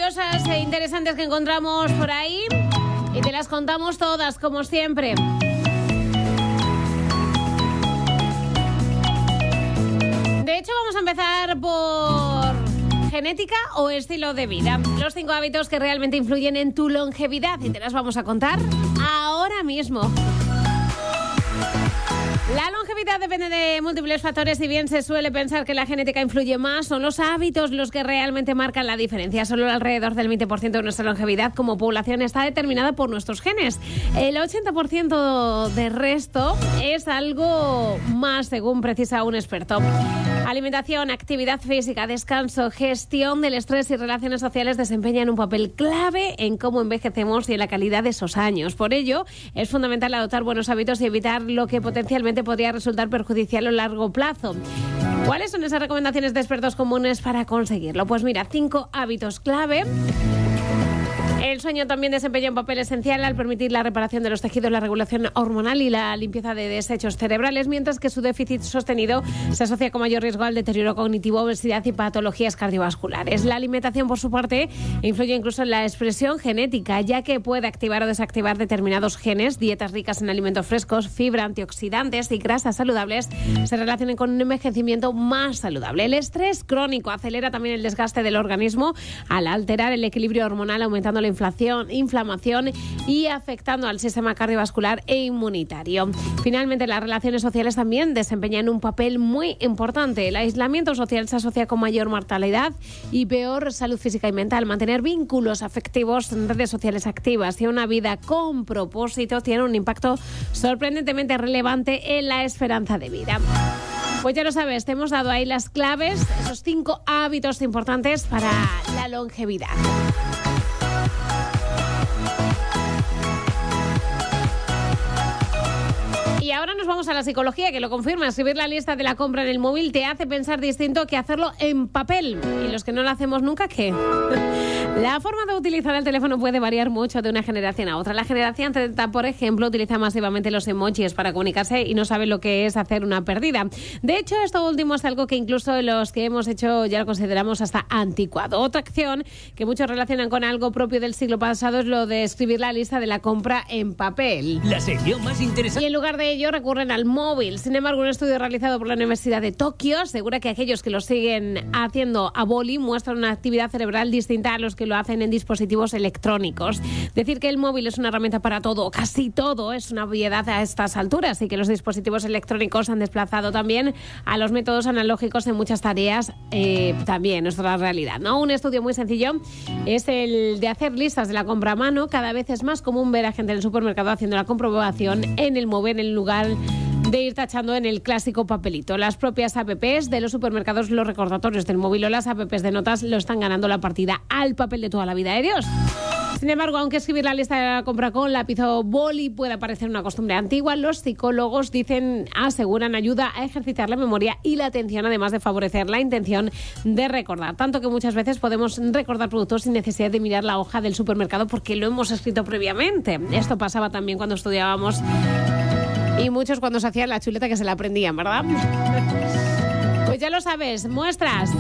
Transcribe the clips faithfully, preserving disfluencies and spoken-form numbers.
cosas interesantes que encontramos por ahí y te las contamos todas, como siempre. De hecho, vamos a empezar por genética o estilo de vida. Los cinco hábitos que realmente influyen en tu longevidad y te las vamos a contar ahora mismo. La longevidad depende de múltiples factores. Si bien se suele pensar que la genética influye más, son los hábitos los que realmente marcan la diferencia. Solo alrededor del veinte por ciento de nuestra longevidad como población está determinada por nuestros genes. El ochenta por ciento del resto es algo más, según precisa un experto. Alimentación, actividad física, descanso, gestión del estrés y relaciones sociales desempeñan un papel clave en cómo envejecemos y en la calidad de esos años. Por ello, es fundamental adoptar buenos hábitos y evitar lo que potencialmente podría resultar perjudicial a largo plazo. ¿Cuáles son esas recomendaciones de expertos comunes para conseguirlo? Pues mira, cinco hábitos clave. El sueño también desempeña un papel esencial al permitir la reparación de los tejidos, la regulación hormonal y la limpieza de desechos cerebrales, mientras que su déficit sostenido se asocia con mayor riesgo al deterioro cognitivo, obesidad y patologías cardiovasculares. La alimentación, por su parte, influye incluso en la expresión genética, ya que puede activar o desactivar determinados genes. Dietas ricas en alimentos frescos, fibra, antioxidantes y grasas saludables se relacionan con un envejecimiento más saludable. El estrés crónico acelera también el desgaste del organismo al alterar el equilibrio hormonal, aumentando la inflación, inflamación y afectando al sistema cardiovascular e inmunitario. Finalmente, las relaciones sociales también desempeñan un papel muy importante. El aislamiento social se asocia con mayor mortalidad y peor salud física y mental. Mantener vínculos afectivos en redes sociales activas y una vida con propósito tiene un impacto sorprendentemente relevante en la esperanza de vida. Pues ya lo sabes, te hemos dado ahí las claves, esos cinco hábitos importantes para la longevidad. Y ahora nos vamos a la psicología, que lo confirma. Escribir la lista de la compra en el móvil te hace pensar distinto que hacerlo en papel. Y los que no lo hacemos nunca, ¿qué? La forma de utilizar el teléfono puede variar mucho de una generación a otra. La generación Z, por ejemplo, utiliza masivamente los emojis para comunicarse y no sabe lo que es hacer una perdida. De hecho, esto último es algo que incluso los que hemos hecho ya lo consideramos hasta anticuado. Otra acción que muchos relacionan con algo propio del siglo pasado es lo de escribir la lista de la compra en papel. La sección más interesante. Y en lugar de ello recurren al móvil. Sin embargo, un estudio realizado por la Universidad de Tokio asegura que aquellos que lo siguen haciendo a boli muestran una actividad cerebral distinta a los que lo hacen en dispositivos electrónicos. Decir que el móvil es una herramienta para todo, casi todo, es una obviedad a estas alturas, y que los dispositivos electrónicos han desplazado también a los métodos analógicos en muchas tareas, eh, también es otra realidad, ¿no? Un estudio muy sencillo es el de hacer listas de la compra a mano. Cada vez es más común ver a gente en el supermercado haciendo la comprobación en el móvil en lugar de ir tachando en el clásico papelito. Las propias apps de los supermercados, los recordatorios del móvil o las apps de notas lo están ganando la partida al papel de toda la vida de Dios. Sin embargo, aunque escribir la lista de la compra con lápiz o boli pueda parecer una costumbre antigua, los psicólogos dicen, aseguran, ayuda a ejercitar la memoria y la atención, además de favorecer la intención de recordar. Tanto que muchas veces podemos recordar productos sin necesidad de mirar la hoja del supermercado porque lo hemos escrito previamente. Esto pasaba también cuando estudiábamos y muchos cuando se hacían la chuleta que se la aprendían, ¿verdad? Pues ya lo sabes, muestras.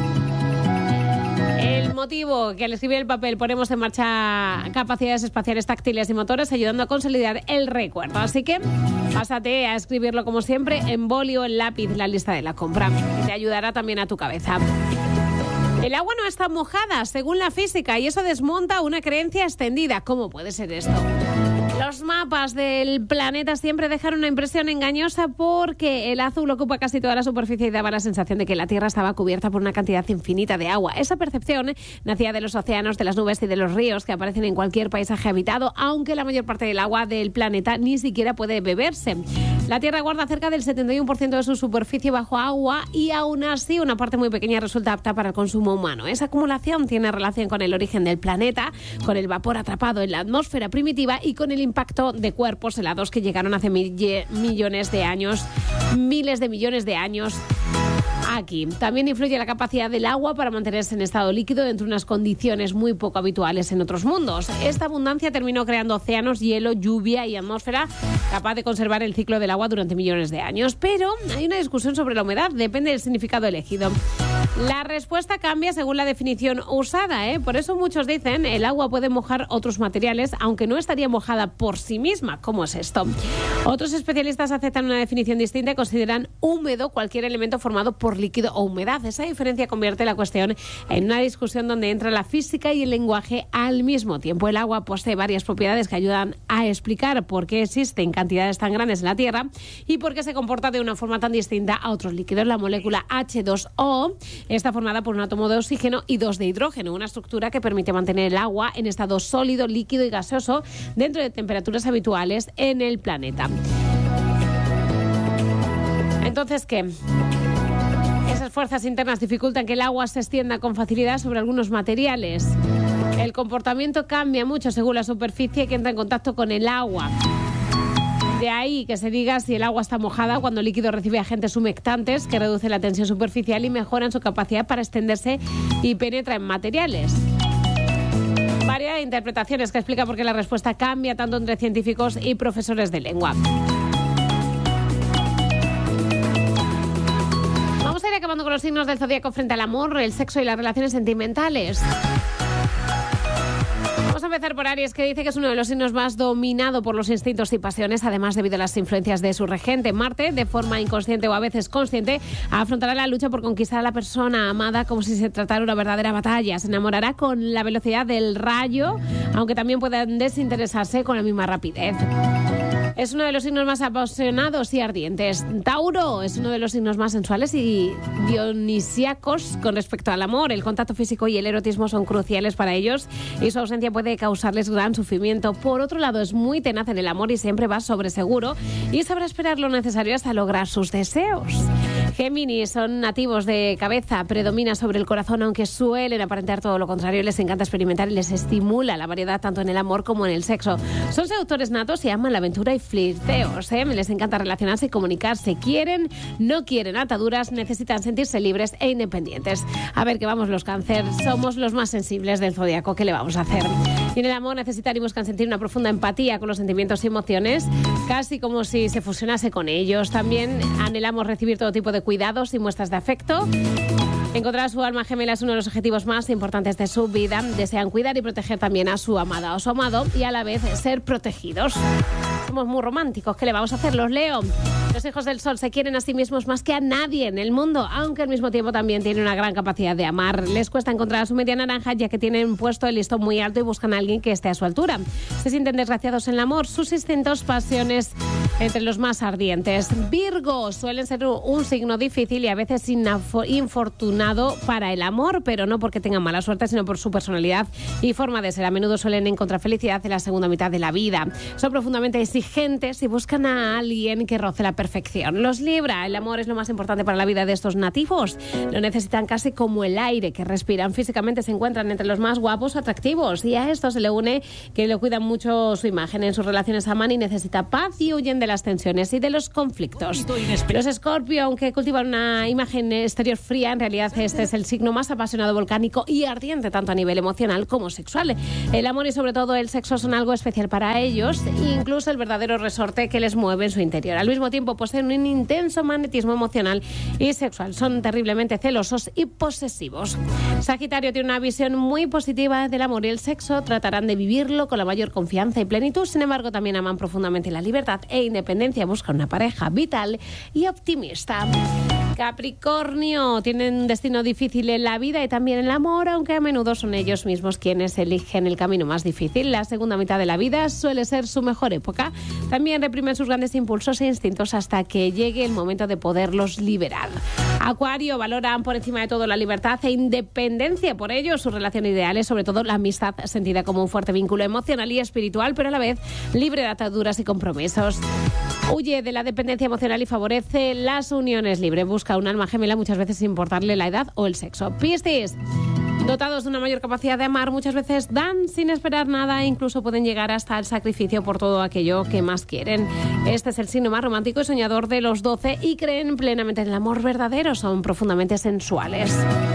El motivo que al escribir el papel ponemos en marcha capacidades espaciales, táctiles y motores, ayudando a consolidar el recuerdo. Así que pásate a escribirlo como siempre en boli o en lápiz, la lista de la compra. Y te ayudará también a tu cabeza. El agua no está mojada, según la física, y eso desmonta una creencia extendida. ¿Cómo puede ser esto? Los mapas del planeta siempre dejan una impresión engañosa porque el azul ocupa casi toda la superficie y daba la sensación de que la Tierra estaba cubierta por una cantidad infinita de agua. Esa percepción nacía de los océanos, de las nubes y de los ríos que aparecen en cualquier paisaje habitado, aunque la mayor parte del agua del planeta ni siquiera puede beberse. La Tierra guarda cerca del setenta y uno por ciento de su superficie bajo agua y aún así una parte muy pequeña resulta apta para el consumo humano. Esa acumulación tiene relación con el origen del planeta, con el vapor atrapado en la atmósfera primitiva y con el impacto de cuerpos helados que llegaron hace millones de años, miles de millones de años aquí. También influye la capacidad del agua para mantenerse en estado líquido entre unas condiciones muy poco habituales en otros mundos. Esta abundancia terminó creando océanos, hielo, lluvia y atmósfera capaz de conservar el ciclo del agua durante millones de años. Pero hay una discusión sobre la humedad, depende del significado elegido. La respuesta cambia según la definición usada, ¿eh? Por eso muchos dicen el agua puede mojar otros materiales, aunque no estaría mojada por sí misma. ¿Cómo es esto? Otros especialistas aceptan una definición distinta y consideran húmedo cualquier elemento formado por líquido o humedad. Esa diferencia convierte la cuestión en una discusión donde entra la física y el lenguaje al mismo tiempo. El agua posee varias propiedades que ayudan a explicar por qué existen cantidades tan grandes en la Tierra y por qué se comporta de una forma tan distinta a otros líquidos. La molécula hache dos o está formada por un átomo de oxígeno y dos de hidrógeno, una estructura que permite mantener el agua en estado sólido, líquido y gaseoso dentro de temperaturas habituales en el planeta. Entonces, ¿qué? Esas fuerzas internas dificultan que el agua se extienda con facilidad sobre algunos materiales. El comportamiento cambia mucho según la superficie que entra en contacto con el agua. De ahí que se diga si el agua está mojada cuando el líquido recibe agentes humectantes que reducen la tensión superficial y mejoran su capacidad para extenderse y penetra en materiales. Variedad de interpretaciones que explica por qué la respuesta cambia tanto entre científicos y profesores de lengua. Vamos a ir acabando con los signos del zodíaco frente al amor, el sexo y las relaciones sentimentales. Vamos a empezar por Aries, que dice que es uno de los signos más dominado por los instintos y pasiones, además debido a las influencias de su regente. Marte, de forma inconsciente o a veces consciente, afrontará la lucha por conquistar a la persona amada como si se tratara de una verdadera batalla. Se enamorará con la velocidad del rayo, aunque también puedan desinteresarse con la misma rapidez. Es uno de los signos más apasionados y ardientes. Tauro es uno de los signos más sensuales y dionisíacos con respecto al amor. El contacto físico y el erotismo son cruciales para ellos y su ausencia puede causarles gran sufrimiento. Por otro lado, es muy tenaz en el amor y siempre va sobre seguro y sabrá esperar lo necesario hasta lograr sus deseos. Géminis son nativos de cabeza, predomina sobre el corazón, aunque suelen aparentar todo lo contrario. Les encanta experimentar y les estimula la variedad tanto en el amor como en el sexo. Son seductores natos y aman la aventura y flirteos, ¿eh? Les encanta relacionarse y comunicarse. Quieren, no quieren ataduras, necesitan sentirse libres e independientes. A ver, que vamos los cáncer, somos los más sensibles del zodiaco. ¿Qué le vamos a hacer? Y en el amor necesitan y buscan sentir una profunda empatía con los sentimientos y emociones, casi como si se fusionase con ellos. También anhelamos recibir todo tipo de cuidados y muestras de afecto. Encontrar a su alma gemela es uno de los objetivos más importantes de su vida. Desean cuidar y proteger también a su amada o su amado y a la vez ser protegidos. Somos muy románticos. ¿Qué le vamos a hacer? Los Leo. Los hijos del sol se quieren a sí mismos más que a nadie en el mundo, aunque al mismo tiempo también tienen una gran capacidad de amar. Les cuesta encontrar a su media naranja, ya que tienen puesto el listón muy alto y buscan a alguien que esté a su altura. Se sienten desgraciados en el amor, sus instintos, pasiones entre los más ardientes. Virgo suelen ser un signo difícil y a veces infortunado para el amor, pero no porque tengan mala suerte, sino por su personalidad y forma de ser. A menudo suelen encontrar felicidad en la segunda mitad de la vida. Son profundamente exigentes y buscan a alguien que roce la perfección. Los Libra, el amor es lo más importante para la vida de estos nativos. Lo necesitan casi como el aire que respiran. Físicamente se encuentran entre los más guapos, atractivos, y a esto se le une que le cuidan mucho su imagen. En sus relaciones aman y necesitan paz y huyen de las tensiones y de los conflictos. Los Escorpio, aunque cultivan una imagen exterior fría, en realidad este es el signo más apasionado, volcánico y ardiente, tanto a nivel emocional como sexual. El amor y sobre todo el sexo son algo especial para ellos, incluso el verdadero resorte que les mueve en su interior. Al mismo tiempo poseen un intenso magnetismo emocional y sexual. Son terriblemente celosos y posesivos. Sagitario tiene una visión muy positiva del amor y el sexo. Tratarán de vivirlo con la mayor confianza y plenitud. Sin embargo, también aman profundamente la libertad e independencia. Buscan una pareja vital y optimista. Capricornio tienen un destino difícil en la vida y también en el amor, aunque a menudo son ellos mismos quienes eligen el camino más difícil. La segunda mitad de la vida suele ser su mejor época. También reprimen sus grandes impulsos e instintos hasta que llegue el momento de poderlos liberar. Acuario, valoran por encima de todo la libertad e independencia. Por ello, su relación ideal es sobre todo la amistad, sentida como un fuerte vínculo emocional y espiritual, pero a la vez libre de ataduras y compromisos. Huye de la dependencia emocional y favorece las uniones libres. Busca un alma gemela muchas veces sin importarle la edad o el sexo. Piscis, dotados de una mayor capacidad de amar, muchas veces dan sin esperar nada e incluso pueden llegar hasta el sacrificio por todo aquello que más quieren. Este es el signo más romántico y soñador de los doce y creen plenamente en el amor verdadero. Son profundamente sensuales.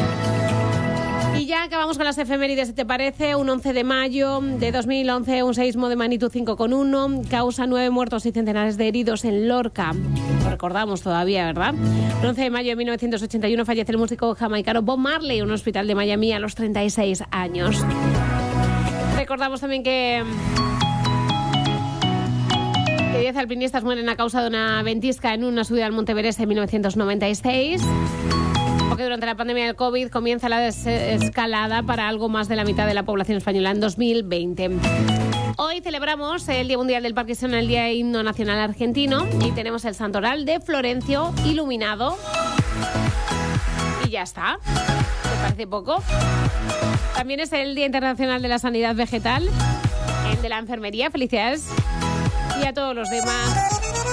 Y ya acabamos con las efemérides, si te parece. Un once de mayo de dos mil once, un seísmo de magnitud cinco coma uno causa nueve muertos y centenares de heridos en Lorca. recordamos todavía, ¿verdad? El once de mayo de mil novecientos ochenta y uno fallece el músico jamaicano Bob Marley en un hospital de Miami a los treinta y seis años. Recordamos también que... que diez alpinistas mueren a causa de una ventisca en una subida al Monte Everest en mil novecientos noventa y seis. O que durante la pandemia del COVID comienza la desescalada para algo más de la mitad de la población española en dos mil veinte. Hoy celebramos el Día Mundial del Parkinson, el Día Himno Nacional Argentino, y tenemos el Santoral de Florencio iluminado. Y ya está. ¿Te parece poco? También es el Día Internacional de la Sanidad Vegetal, el de la Enfermería. Felicidades. Y a todos los demás